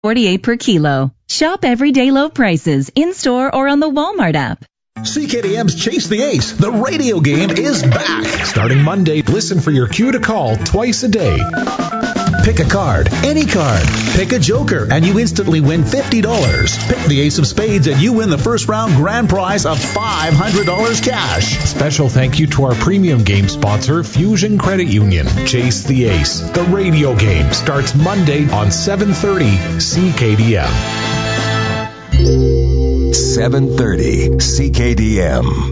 $1.48 per kilo. Shop everyday low prices in-store or on the Walmart app. CKDM's Chase the Ace, the radio game, is back. Starting Monday, listen for your cue to call twice a day. Pick a card, any card. Pick a joker, and you instantly win $50. Pick the ace of spades, and you win the first round grand prize of $500 cash. Special thank you to our premium game sponsor, Fusion Credit Union. Chase the Ace, the radio game, starts Monday on 730 CKDM. 730 CKDM.